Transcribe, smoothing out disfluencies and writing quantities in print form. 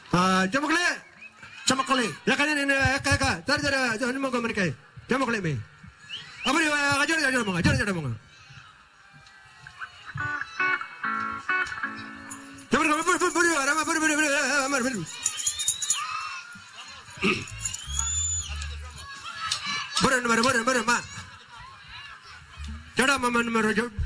Jamakle. Camakale. Ya kan ini kakak. Tar jangan mau ke mereka. Jamakle me. Apa dia ajar mau. Jangan Beren, mak. Cara mama